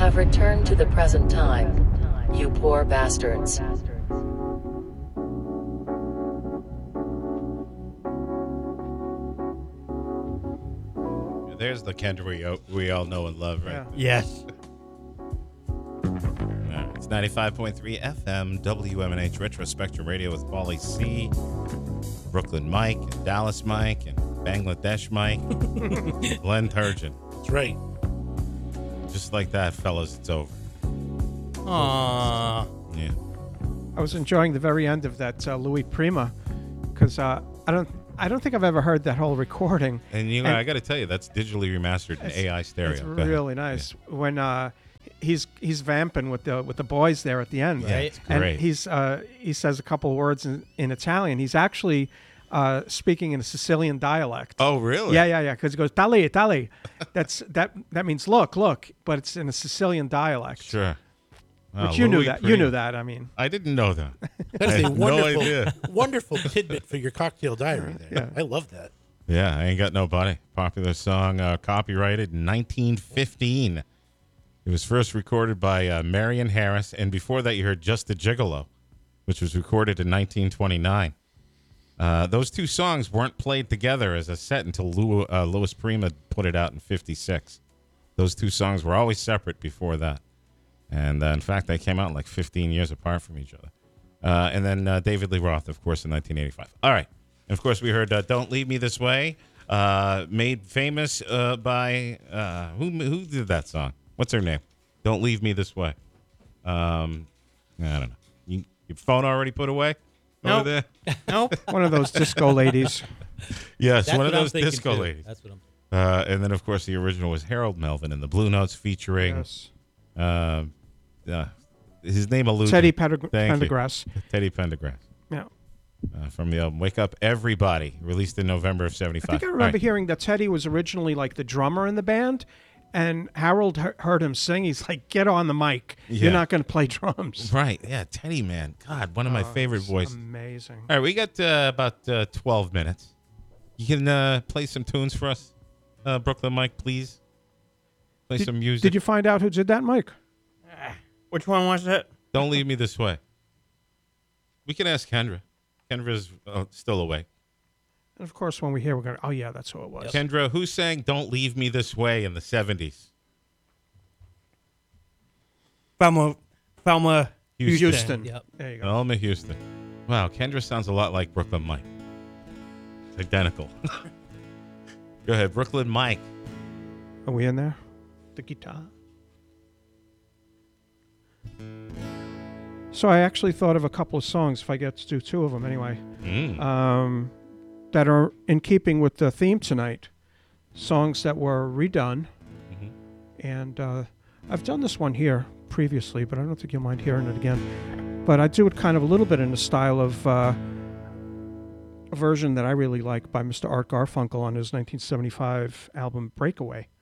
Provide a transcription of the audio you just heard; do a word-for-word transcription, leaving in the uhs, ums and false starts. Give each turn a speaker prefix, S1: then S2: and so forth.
S1: have returned to the present time, you poor bastards.
S2: There's the Kendra we, uh, we all know and love, right?
S3: Yeah. Yes.
S2: Uh, it's ninety-five point three F M, W M N H Retro Spectrum Radio with Paulie C, Brooklyn Mike, and Dallas Mike, and Bangladesh Mike, Glenn Turgeon.
S4: That's right.
S2: Just like that, fellas, it's over.
S3: Aww.
S2: Yeah.
S5: I was enjoying the very end of that uh, Louis Prima because uh, I don't I don't think I've ever heard that whole recording.
S2: And you know,
S5: And
S2: I got to tell you, that's digitally remastered in A I stereo.
S5: It's
S2: Go ahead.
S5: really nice when uh, he's he's vamping with the with the boys there at the end.
S2: Yeah, it's
S5: And
S2: great.
S5: he's uh, he says a couple of words in, in Italian. He's actually uh, speaking in a Sicilian dialect.
S2: Oh, really?
S5: Yeah, yeah, yeah. Because he goes tali tali. That's that that means look, look, but it's in a Sicilian dialect.
S2: Sure.
S5: Which
S2: Wow,
S5: you knew
S2: Louis
S5: that. You
S2: Prima.
S5: knew that. I mean,
S2: I didn't know that.
S4: That
S2: I
S4: is a
S2: had no
S4: wonderful,
S2: idea.
S4: wonderful tidbit for your cocktail diary there.
S5: Yeah.
S4: I love that.
S2: Yeah, I Ain't Got Nobody. Popular song, uh, copyrighted in nineteen fifteen. It was first recorded by uh, Marion Harris, and before that you heard Just a Gigolo, which was recorded in nineteen twenty-nine. Uh, those two songs weren't played together as a set until Lou, uh, Louis Prima put it out in fifty-six. Those two songs were always separate before that. And, uh, in fact, they came out like fifteen years apart from each other. Uh, and then uh, David Lee Roth, of course, in nineteen eighty-five. All right. And, of course, we heard uh, Don't Leave Me This Way, uh, made famous uh, by, uh, who who did that song? What's her name? Don't Leave Me This Way. Um, I don't know. You, your phone already put away?
S3: Nope.
S2: Over there?
S3: Nope.
S5: one of those disco ladies.
S2: Yes,
S3: That's
S2: one of
S3: what I'm
S2: those
S3: thinking,
S2: disco
S3: too.
S2: ladies.
S3: That's what I'm
S2: Uh, and then, of course, the original was Harold Melvin and the Blue Notes featuring
S5: Yes.
S2: uh, uh, his name alludes
S5: Teddy Penderg-
S2: Thank you.
S5: Pendergrass.
S2: Teddy Pendergrass.
S5: Yeah.
S2: Uh, from the album Wake Up Everybody, released in November of
S5: I
S2: seventy-five.
S5: think I
S2: All
S5: remember
S2: right.
S5: hearing that Teddy was originally like the drummer in the band, and Harold he- heard him sing. He's like, "Get on the mic.
S2: Yeah.
S5: You're not going to play drums."
S2: Right, yeah, Teddy, man. God, one of my
S5: Oh,
S2: favorite
S5: it's
S2: voices.
S5: Amazing.
S2: All right, we got uh, about uh, twelve minutes. You can uh, play some tunes for us, uh, Brooklyn Mike, please. Play
S5: Did,
S2: some music.
S5: did you find out who did that, Mike?
S3: Which one was it?
S2: Don't Leave Me This Way. We can ask Kendra. Kendra's uh, still awake.
S5: And of course, when we hear, we're going, "Oh yeah, that's who it was."
S2: Kendra, who sang Don't Leave Me This Way in the seventies?
S3: Thelma, Thelma
S2: Houston.
S5: Houston.
S3: Yep.
S5: There you go.
S2: Elma Houston. Wow, Kendra sounds a lot like Brooklyn Mike. It's identical. Go ahead, Brooklyn Mike.
S5: Are we in there? The guitar. So I actually thought of a couple of songs, if I get to do two of them anyway,
S2: Mm.
S5: um, that are in keeping with the theme tonight. Songs that were redone.
S2: Mhm.
S5: And uh, I've done this one here previously, but I don't think you'll mind hearing it again. But I do it kind of a little bit in the style of uh, a version that I really like by Mister Art Garfunkel on his nineteen seventy-five album Breakaway.